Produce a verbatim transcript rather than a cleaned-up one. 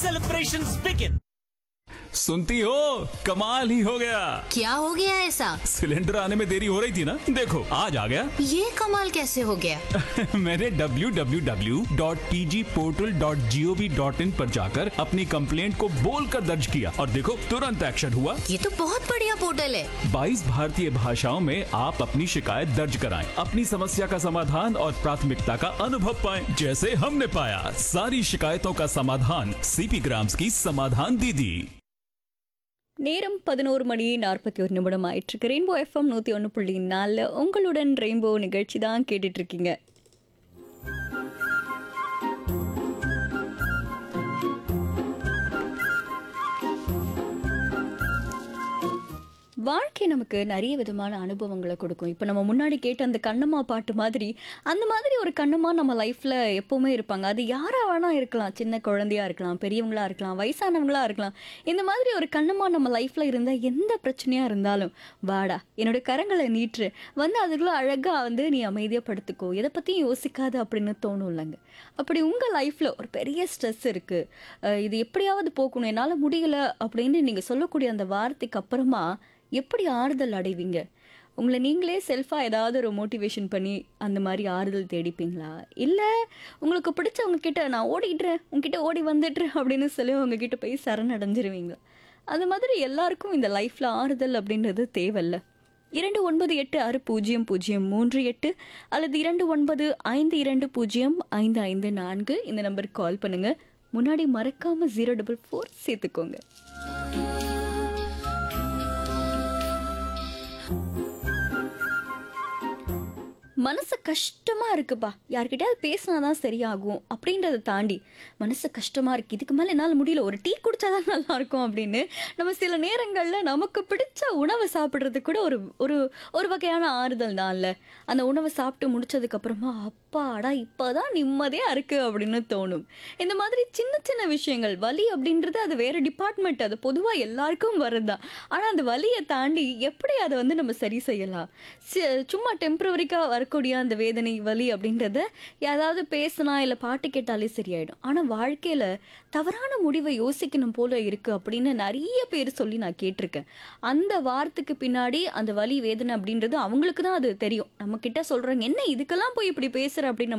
celebrations begin. सुनती हो कमाल ही हो गया। क्या हो गया ऐसा? सिलेंडर आने में देरी हो रही थी ना, देखो आज आ गया। ये कमाल कैसे हो गया? मैंने W W W dot P G portal dot G O V dot in पर जाकर अपनी कंप्लेंट को बोलकर दर्ज किया और देखो तुरंत एक्शन हुआ। ये तो बहुत बढ़िया पोर्टल है। बाईस भारतीय भाषाओं में आप अपनी शिकायत दर्ज कराएं, अपनी समस्या का समाधान और प्राथमिकता का अनुभव पाएं, जैसे हमने पाया। सारी शिकायतों का समाधान सीपी ग्राम्स की समाधान दीदी। நேரம் பதினோரு மணி நாற்பத்தி ஒரு நிமிடம் ஆயிட்டு ரெயின்போ எஃப்எம் நூற்றி ஒன்று புள்ளி நாலில் உங்களுடன் ரெயின்போ நிகழ்ச்சி தான் கேட்டுட்டு இருக்கீங்க. வாழ்க்கை நமக்கு நிறைய விதமான அனுபவங்களை கொடுக்கும். இப்போ நம்ம முன்னாடி கேட்ட அந்த கண்ணம்மா பாட்டு மாதிரி அந்த மாதிரி ஒரு கண்ணம்மா நம்ம லைஃப்பில் எப்போவுமே இருப்பாங்க. அது யாராக வேணால் இருக்கலாம், சின்ன குழந்தையாக இருக்கலாம், பெரியவங்களாக இருக்கலாம், வயசானவங்களாக இருக்கலாம். இந்த மாதிரி ஒரு கண்ணம்மா நம்ம லைஃப்பில் இருந்தால் எந்த பிரச்சனையாக இருந்தாலும் வாடா என்னோட கரங்களை நீட்டு வந்து அதுக்குள்ளே அழகாக வந்து நீ அமைதியாக படுத்துக்கோ, எதை பற்றியும் யோசிக்காது அப்படின்னு தோணும் இல்லைங்க. அப்படி உங்கள் லைஃப்பில் ஒரு பெரிய ஸ்ட்ரெஸ் இருக்குது, இது எப்படியாவது போக்கணும், என்னால் முடியலை அப்படின்னு நீங்கள் சொல்லக்கூடிய அந்த வார்த்தைக்கு அப்புறமா எப்படி ஆறுதல் அடைவீங்க? உங்களை நீங்களே செல்ஃபாக ஏதாவது ஒரு மோட்டிவேஷன் பண்ணி அந்த மாதிரி ஆறுதல் தேடிப்பீங்களா? இல்லை உங்களுக்கு பிடிச்சவங்க கிட்ட நான் ஓடிடுறேன், உங்ககிட்ட ஓடி வந்துடுறேன் அப்படின்னு சொல்லி உங்ககிட்ட போய் சரணடைஞ்சிருவீங்களா? அந்த மாதிரி எல்லாருக்கும் இந்த லைஃப்பில் ஆறுதல் அப்படின்றது தேவையில்ல. இரண்டு ஒன்பது எட்டு ஆறு பூஜ்ஜியம் பூஜ்ஜியம் மூன்று எட்டு அல்லது இரண்டு ஒன்பது ஐந்து இரண்டு பூஜ்ஜியம் ஐந்து ஐந்து நான்கு இந்த நம்பருக்கு கால் பண்ணுங்கள். முன்னாடி மறக்காமல் ஜீரோ டபுள் ஃபோர் சேர்த்துக்கோங்க. மனசு கஷ்டமாக இருக்குப்பா, யார்கிட்டயாவது பேசினாதான் சரியாகும் அப்படின்றத தாண்டி மனசு கஷ்டமாக இருக்குது, இதுக்கு மேலே என்னால் முடியல, ஒரு டீ குடித்தாதான் நல்லாயிருக்கும் அப்படின்னு நம்ம சில நேரங்களில் நமக்கு பிடிச்ச உணவை சாப்பிட்றது கூட ஒரு ஒரு ஒரு வகையான ஆறுதல் தான் இல்லை. அந்த உணவை சாப்பிட்டு முடிச்சதுக்கப்புறமா அப்பாடா இப்போ தான் நிம்மதியாக இருக்குது அப்படின்னு தோணும். இந்த மாதிரி சின்ன சின்ன விஷயங்கள், வலி அப்படின்றது அது வேறு டிபார்ட்மெண்ட், அது பொதுவாக எல்லாருக்கும் வருது தான். ஆனால் அந்த வலியை தாண்டி எப்படி அதை வந்து நம்ம சரி செய்யலாம்? சும்மா டெம்பரவரிக்காக வரக்கூடிய அந்த வேதனை வலி அப்படின்றத ஏதாவது பேசினா இல்லை பாட்டு கேட்டாலே சரியாயிடும். ஆனால் வாழ்க்கையில் தவறான முடிவை யோசிக்கணும் போல இருக்குது அப்படின்னு நிறைய பேர் சொல்லி நான் கேட்டிருக்கேன். அந்த வார்த்தைக்கு பின்னாடி அந்த வலி வேதனை அப்படின்றது அவங்களுக்கு தான் அது தெரியும். நம்ம கிட்ட சொல்கிறாங்க, என்ன இதுக்கெல்லாம் போய் இப்படி பேசுகிற அப்படின்னு நம்ம